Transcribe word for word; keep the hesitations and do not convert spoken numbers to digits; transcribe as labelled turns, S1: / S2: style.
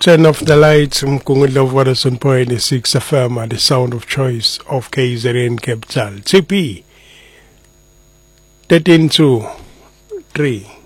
S1: Turn off the lights, Mkungudla of Waterson Point, six F M, the sound of choice of K Z N Capital. T P thirteen two three.